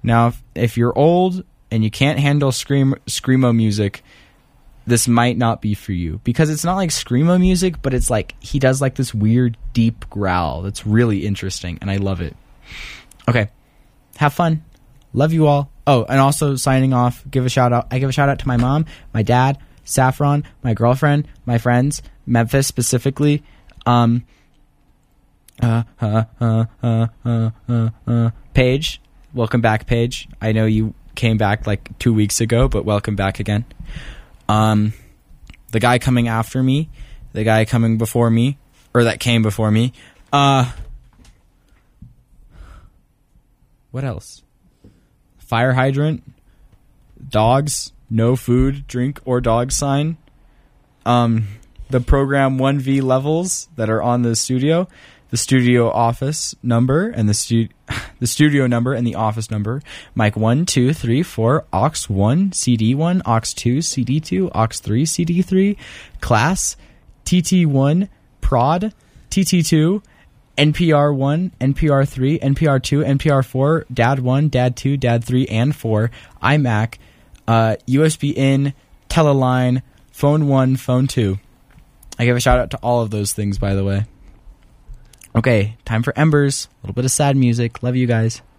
Now, if you're old and you can't handle screamo music, this might not be for you, because it's not like screamo music, but it's like he does like this weird deep growl that's really interesting, and I love it. Okay, have fun. Love you all. Oh, and also signing off, I give a shout out to my mom, my dad, Saffron, my girlfriend, my friends, Memphis specifically. Paige, welcome back, Paige. I know you came back like 2 weeks ago, but welcome back again. The guy coming after me, the guy coming before me, or that came before me. What else? Fire hydrant, dogs, no food, drink, or dog sign. The program 1V levels that are on the studio office number, and the studio number and the office number. Mic 1, 2, 3, 4, aux 1, CD 1, aux 2, CD 2, aux 3, CD 3, class, TT1, prod, TT2, NPR 1, NPR 3, NPR 2, NPR 4, DAD 1, DAD 2, DAD 3, and 4, iMac, USB in, teleline, phone 1, phone 2. I give a shout out to all of those things, by the way. Okay, time for Embers. A little bit of sad music. Love you guys.